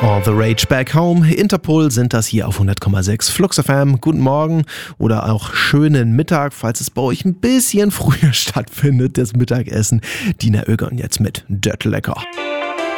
All the Rage Back Home. Interpol sind das hier auf 100,6 Flux FM. Guten Morgen oder auch schönen Mittag, falls es bei euch ein bisschen früher stattfindet, das Mittagessen. Dina Oegon jetzt mit Dörtlecker.